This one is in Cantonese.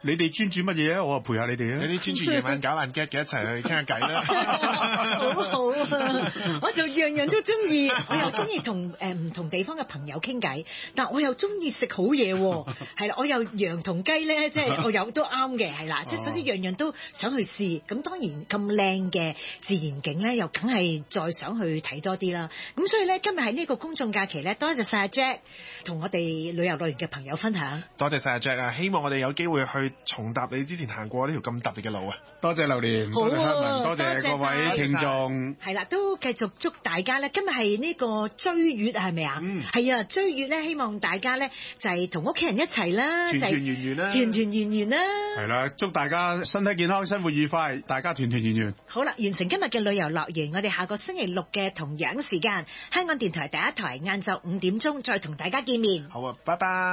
你哋專注乜嘢啊？我陪下你哋啊！ 你啲專注夜晚搞爛 gag 嘅一齊去傾下偈啦。 好好啊！我就樣樣都中意，我又中意同唔同地方嘅朋友傾偈，但我又中意食好嘢喎。係啦，我又羊同雞咧，即係我有都啱嘅，係啦，即係所以樣樣都想去試。咁當然咁靚嘅自然景咧，又梗係再想去睇多啲啦。咁所以咧，今日喺呢個公眾假期咧，多謝晒阿 Jack 同我哋旅遊樂園嘅朋友分享。 多謝晒阿 Jack 啊！希望我哋有機會去重踏你之前行過呢條咁特別嘅路啊！ 多謝榴蓮，多謝香文，多謝各位聽眾。 係啦，都繼續祝大家咧，今日係呢個追月係咪啊？係啊，追月咧，希望大家咧就係同屋企人一齊啦， 團團圓圓啦， 團團圓圓啦。 係啦，祝大家身體健康，生活愉快，大家團團圓圓。 好啦，完成今日嘅旅遊樂園，我哋下個星期六嘅同樣時間，香港電台第一台晏晝5點鐘再同大家見面。 好啊，拜拜。